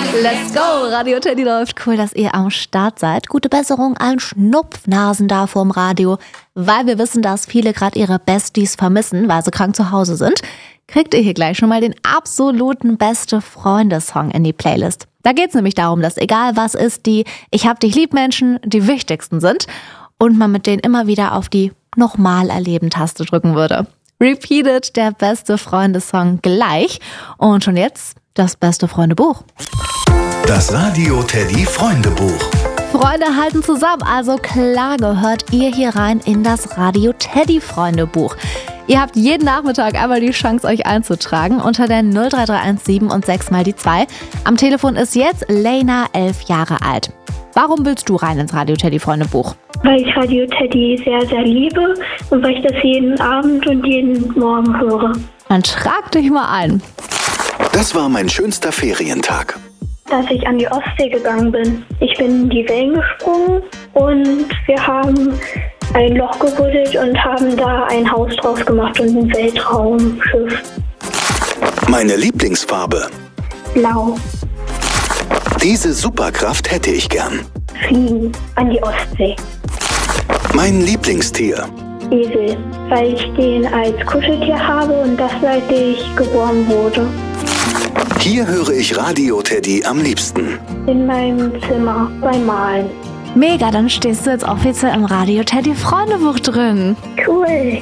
Let's go! Radio Teddy läuft. Cool, dass ihr am Start seid. Gute Besserung allen Schnupfnasen da vorm Radio. Weil wir wissen, dass viele gerade ihre Besties vermissen, weil sie krank zu Hause sind, kriegt ihr hier gleich schon mal den absoluten Beste-Freunde-Song in die Playlist. Da geht's nämlich darum, dass egal was ist, die Ich-hab-dich-lieb-Menschen die wichtigsten sind und man mit denen immer wieder auf die Nochmal-Erleben-Taste drücken würde. Repeated, der Beste-Freunde-Song gleich. Und schon jetzt das Beste-Freunde-Buch. Das Radio Teddy Freundebuch. Freunde halten zusammen, also klar gehört ihr hier rein in das Radio Teddy Freundebuch. Ihr habt jeden Nachmittag einmal die Chance, euch einzutragen unter der 03317 und 6 mal die 2. Am Telefon ist jetzt Lena, 11 Jahre alt. Warum willst du rein ins Radio Teddy Freundebuch? Weil ich Radio Teddy sehr, sehr liebe und weil ich das jeden Abend und jeden Morgen höre. Dann trag dich mal ein. Das war mein schönster Ferientag. Dass ich an die Ostsee gegangen bin. Ich bin in die Wellen gesprungen und wir haben ein Loch gebuddelt und haben da ein Haus draus gemacht und ein Weltraumschiff. Meine Lieblingsfarbe. Blau. Diese Superkraft hätte ich gern. Fliegen an die Ostsee. Mein Lieblingstier. Esel, weil ich den als Kuscheltier habe und das seit ich geboren wurde. Hier höre ich Radio Teddy am liebsten. In meinem Zimmer beim Malen. Mega, dann stehst du jetzt offiziell im Radio Teddy Freundebuch drin. Cool.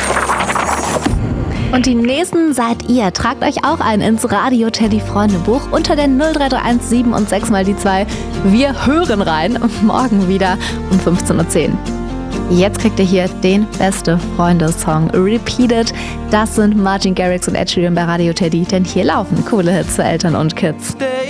Und die nächsten seid ihr. Tragt euch auch ein ins Radio Teddy Freundebuch unter der 03317 und 6 mal die 2. Wir hören rein morgen wieder um 15:10 Uhr. Jetzt kriegt ihr hier den Beste-Freunde-Song Repeated. Das sind Martin Garrix und Ed Sheeran bei Radio Teddy, denn hier laufen coole Hits für Eltern und Kids.